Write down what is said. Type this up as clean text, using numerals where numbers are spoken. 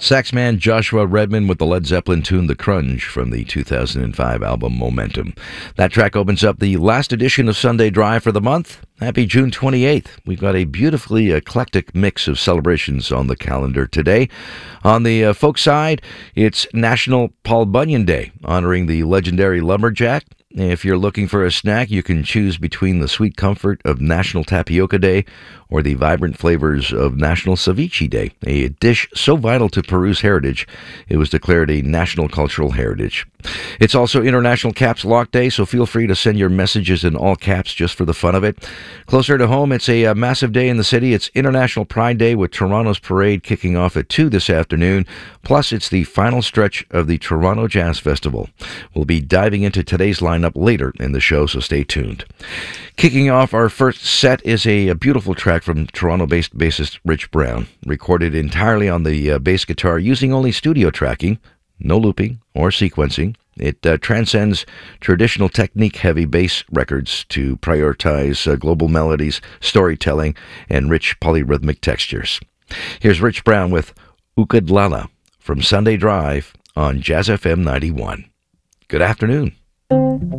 Saxman Joshua Redman with the Led Zeppelin tune The Crunge from the 2005 album Momentum. That track opens up the last edition of Sunday Drive for the month. Happy June 28th. We've got a beautifully eclectic mix of celebrations on the calendar today. On the folk side, it's National Paul Bunyan Day, honoring the legendary lumberjack. If you're looking for a snack, you can choose between the sweet comfort of National Tapioca Day or the vibrant flavors of National Ceviche Day, a dish so vital to Peru's heritage, it was declared a national cultural heritage. It's also International Caps Lock Day, so feel free to send your messages in all caps just for the fun of it. Closer to home, it's a massive day in the city. It's International Pride Day with Toronto's parade kicking off at 2 this afternoon. Plus, it's the final stretch of the Toronto Jazz Festival. We'll be diving into today's lineup later in the show, so stay tuned. Kicking off our first set is a beautiful track from Toronto-based bassist Rich Brown, recorded entirely on the bass guitar using only studio tracking, no looping or sequencing. It transcends traditional technique-heavy bass records to prioritize global melodies, storytelling, and rich polyrhythmic textures. Here's Rich Brown with Ukadlala from Sunday Drive on Jazz FM 91. Good afternoon.